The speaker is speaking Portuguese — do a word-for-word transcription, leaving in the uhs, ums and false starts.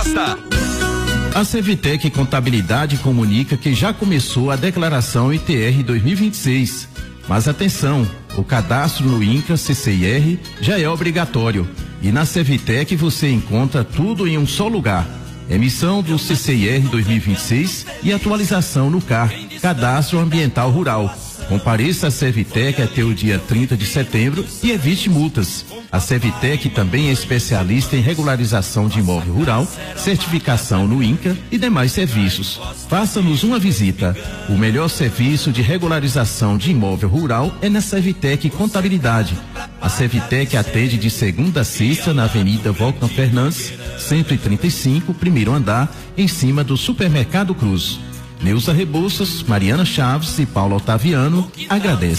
festa. A Cevitec Contabilidade comunica que já começou a declaração I T R dois mil e vinte e seis. Mas atenção, o cadastro no INCRA C C I R já é obrigatório. E na Cevitec você encontra tudo em um só lugar. Emissão do C C I R dois mil e vinte e seis e atualização no C A R, Cadastro Ambiental Rural. Compareça à Cevitec até o dia trinta de setembro e evite multas. A Cevitec também é especialista em regularização de imóvel rural, certificação no INCRA e demais serviços. Faça-nos uma visita. O melhor serviço de regularização de imóvel rural é na Cevitec Contabilidade. A Cevitec atende de segunda a sexta na Avenida Volcan Fernandes, cento e trinta e cinco, primeiro andar, em cima do Supermercado Cruz. Neuza Rebouças, Mariana Chaves e Paulo Otaviano agradecem.